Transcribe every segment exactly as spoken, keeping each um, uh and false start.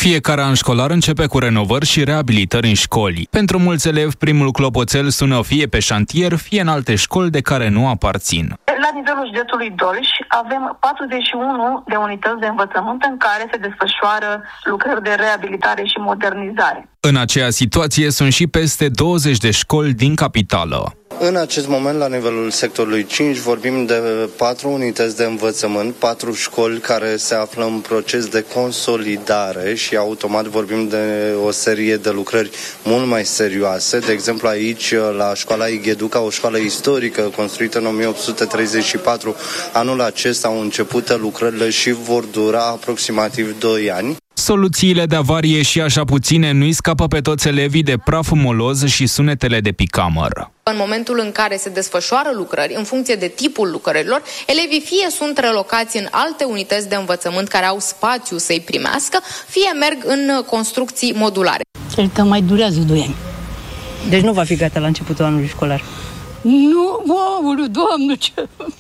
Fiecare an școlar începe cu renovări și reabilitări în școli. Pentru mulți elevi, primul clopoțel sună fie pe șantier, fie în alte școli de care nu aparțin. La nivelul județului Dolj avem patruzeci și unu de unități de învățământ în care se desfășoară lucrări de reabilitare și modernizare. În aceeași situație sunt și peste douăzeci de școli din capitală. În acest moment, la nivelul sectorului cinci, vorbim de patru unități de învățământ, patru școli care se află în proces de consolidare și automat vorbim de o serie de lucrări mult mai serioase. De exemplu, aici, la școala Igheduca, o școală istorică construită în o mie opt sute treizeci și patru, anul acesta au început lucrările și vor dura aproximativ doi ani. Soluțiile de avarie și așa puține nu-i scapă pe toți elevii de praf moloz și sunetele de picamăr. În momentul în care se desfășoară lucrări, în funcție de tipul lucrărilor, elevii fie sunt relocați în alte unități de învățământ care au spațiu să-i primească, fie merg în construcții modulare. Cred că mai durează doi ani. Deci nu va fi gata la începutul anului școlar? Nu, aoleu, Doamne, ce...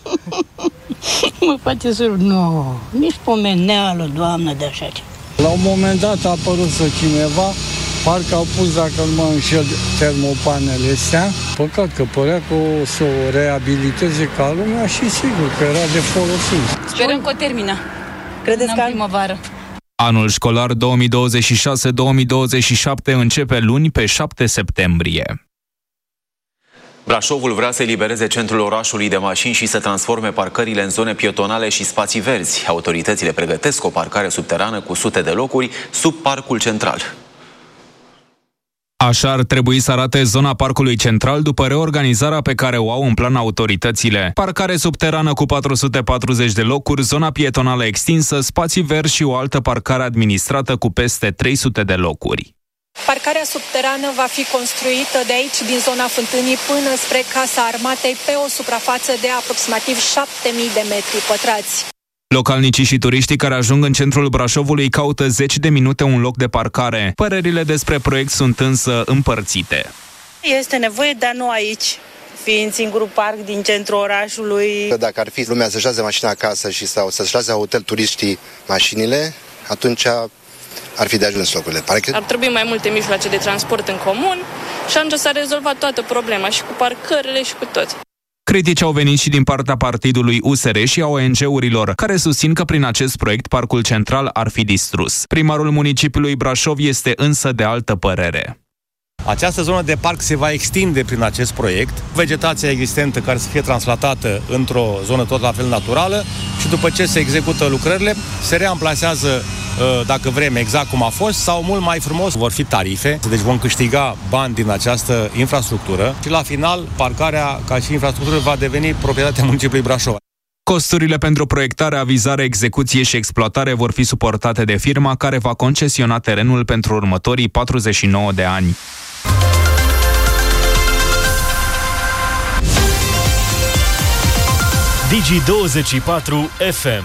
mă face să... Nu, nici pomeneală, Doamne, de așa ce... La un moment dat a apărut să cineva, parcă au pus, dacă nu mă înșel, termopanele astea. Păcat că părea că o să o reabiliteze ca lumea și sigur că era de folosit. Sperăm că o termină. Credeți că în primăvară? Anul școlar două mii douăzeci și șase două mii douăzeci și șapte începe luni pe șapte septembrie. Brașovul vrea să elibereze centrul orașului de mașini și să transforme parcările în zone pietonale și spații verzi. Autoritățile pregătesc o parcare subterană cu sute de locuri sub parcul central. Așa ar trebui să arate zona parcului central după reorganizarea pe care o au în plan autoritățile. Parcare subterană cu patru sute patruzeci de locuri, zona pietonală extinsă, spații verzi și o altă parcare administrată cu peste trei sute de locuri. Parcarea subterană va fi construită de aici, din zona Fântânii, până spre Casa Armatei, pe o suprafață de aproximativ șapte mii de metri pătrați. Localnicii și turiștii care ajung în centrul Brașovului caută zeci de minute un loc de parcare. Părerile despre proiect sunt însă împărțite. Este nevoie, dar nu aici, fiind singurul parc din centrul orașului. Dacă ar fi lumea să-și lase mașina acasă și sau să-și lase la hotel turiștii mașinile, atunci ar fi de ajuns locurile. Pare că... Ar trebui mai multe mijloace de transport în comun și atunci s-a rezolvat toată problema, și cu parcările și cu tot. Critici au venit și din partea partidului U S R și a O N G-urilor, care susțin că prin acest proiect parcul central ar fi distrus. Primarul municipiului Brașov este însă de altă părere. Această zonă de parc se va extinde prin acest proiect, vegetația existentă care să fie translatată într-o zonă tot la fel naturală și după ce se execută lucrările, se reamplasează, dacă vrem, exact cum a fost sau mult mai frumos. Vor fi tarife, deci vom câștiga bani din această infrastructură și la final parcarea ca și infrastructură va deveni proprietatea municipiului Brașov. Costurile pentru proiectare, avizare, execuție și exploatare vor fi suportate de firma care va concesiona terenul pentru următorii patruzeci și nouă de ani. Digi douăzeci și patru F M.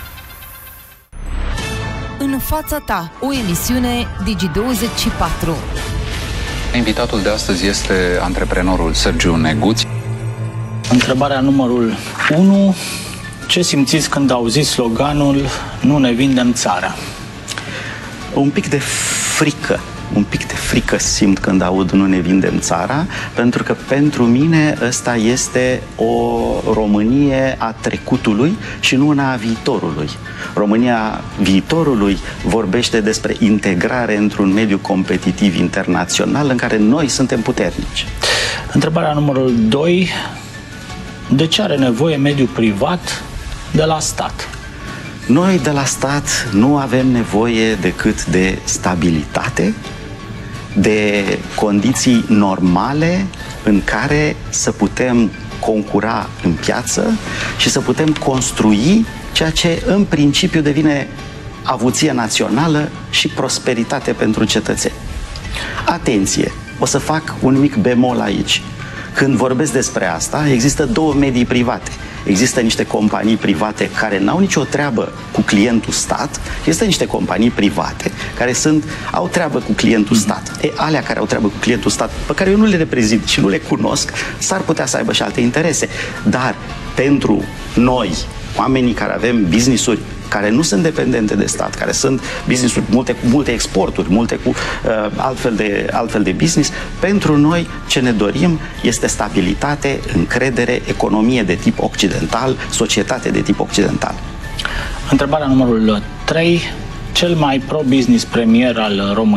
În fața ta, o emisiune Digi douăzeci și patru. Invitatul de astăzi este antreprenorul Sergiu Neguț. Întrebarea numărul unu. Ce simțiți când auziți sloganul "Nu ne vindem țara"? Un pic de frică. Un pic de frică simt când aud "Nu ne vindem țara", pentru că pentru mine ăsta este o Românie a trecutului și nu una a viitorului. România viitorului vorbește despre integrare într-un mediu competitiv internațional în care noi suntem puternici. Întrebarea numărul doi. De ce are nevoie mediul privat de la stat? Noi de la stat nu avem nevoie decât de stabilitate, de condiții normale în care să putem concura în piață și să putem construi ceea ce în principiu devine avuție națională și prosperitate pentru cetățeni. Atenție! O să fac un mic bemol aici. Când vorbesc despre asta, există două medii private. Există niște companii private care n-au nicio treabă cu clientul stat, există niște companii private care sunt, au treabă cu clientul stat. E, alea care au treabă cu clientul stat, pe care eu nu le reprezint și nu le cunosc, s-ar putea să aibă și alte interese. Dar pentru noi, oamenii care avem business-uri care nu sunt dependente de stat, care sunt business-uri, multe, multe exporturi, multe cu uh, altfel, de, altfel de business, pentru noi ce ne dorim este stabilitate, încredere, economie de tip occidental, societate de tip occidental. Întrebarea numărul trei. Cel mai pro-business premier al României